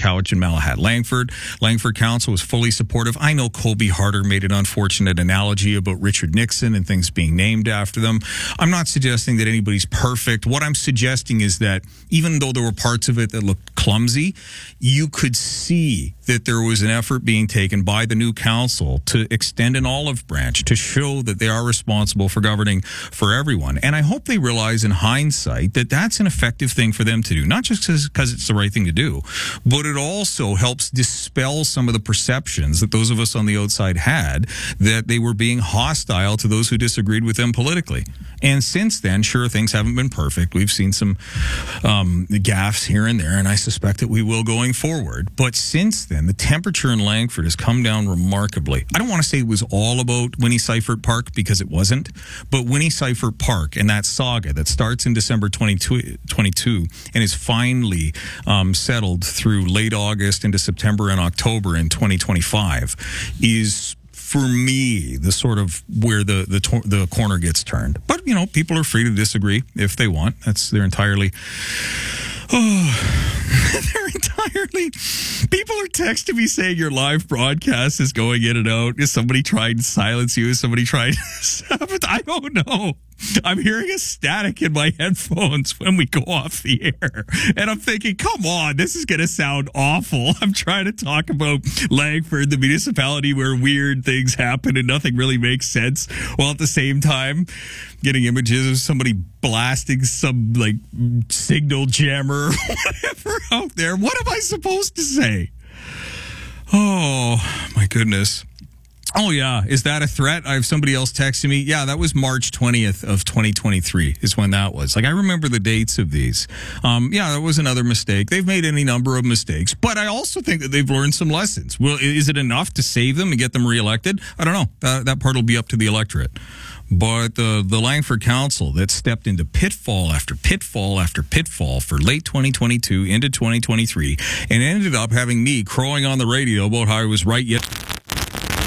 Cowichan and Malahat Langford. Langford Council was fully supportive. I know Colby Harder made an unfortunate analogy about Richard Nixon and things being named after them. I'm not suggesting that anybody's perfect. What I'm suggesting is that even though there were parts of it that looked clumsy, you could see that there was an effort being taken by the new council to extend an olive branch to show that they are responsible for governing for everyone. And I hope they realize in hindsight that that's an effective thing for them to do, not just because it's the right thing to do, but it also helps dispel some of the perceptions that those of us on the outside had that they were being hostile to those who disagreed with them politically. And since then, sure, things haven't been perfect. We've seen some gaffes here and there, and I suspect that we will going forward. But since then, the temperature in Langford has come down remarkably. I don't want to say it was all about Winnie Seifert Park, because it wasn't, but Winnie Seifert Park and that saga that starts in December 2022 and is finally settled through late August into September and October in 2025 is, for me, the sort of where the corner gets turned. But, you know, people are free to disagree if they want. They're entirely... People are texting me saying your live broadcast is going in and out. Is somebody trying to silence you? Is somebody trying to... I don't know. I'm hearing a static in my headphones when we go off the air. And I'm thinking, come on, this is going to sound awful. I'm trying to talk about Langford, the municipality where weird things happen and nothing really makes sense, while at the same time getting images of somebody blasting some like signal jammer or whatever out there. What am I supposed to say? Oh, my goodness. Oh, yeah. Is that a threat? I have somebody else texting me. Yeah, that was March 20th of 2023 is when that was. Like, I remember the dates of these. Yeah, that was another mistake. They've made any number of mistakes, but I also think that they've learned some lessons. Well, is it enough to save them and get them reelected? I don't know. That part will be up to the electorate. But the Langford Council that stepped into pitfall after pitfall after pitfall for late 2022 into 2023 and ended up having me crowing on the radio about how I was right yet